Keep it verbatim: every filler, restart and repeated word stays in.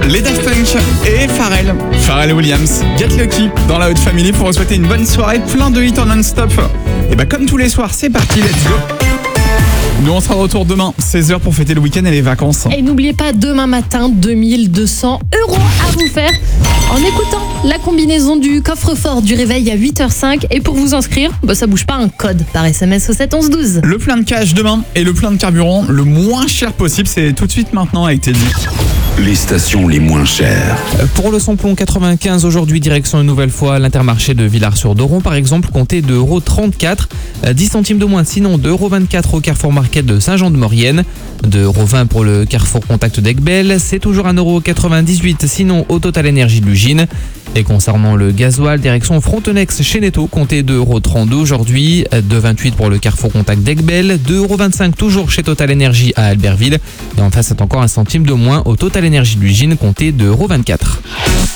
les Daft Punk et Pharrell. Pharrell Williams, Get Lucky dans la Haute Family pour vous souhaiter une bonne soirée, plein de hits en non-stop. Et bah comme tous les soirs, c'est parti, let's go. Nous on sera de retour demain, seize heures pour fêter le week-end et les vacances. Et n'oubliez pas, demain matin, deux mille deux cents euros à vous faire en écoutant la combinaison du coffre-fort du réveil à huit heures cinq. Et pour vous inscrire, bah ça bouge pas, un code par S M S au sept onze douze. Le plein de cash demain et le plein de carburant le moins cher possible, c'est tout de suite maintenant avec Teddy. Les stations les moins chères. Pour le samplon quatre-vingt-quinze, aujourd'hui, direction une nouvelle fois l'Intermarché de Villars-sur-Doron, par exemple, comptez deux euros trente-quatre, dix centimes de moins, sinon deux euros vingt-quatre au Carrefour Market de Saint-Jean-de-Maurienne, deux euros vingt pour le Carrefour Contact d'Aiguebelle, c'est toujours un euro quatre-vingt-dix-huit, sinon au Total Énergie de Lugine. Et concernant le gasoil, direction Frontenex chez Netto, comptez deux euros trente-deux aujourd'hui, deux euros vingt-huit pour le Carrefour Contact d'Aiguebelle, deux euros vingt-cinq toujours chez Total Énergie à Albertville. Et en face, c'est encore un centime de moins au Total Énergie de Lugine, comptez deux euros vingt-quatre.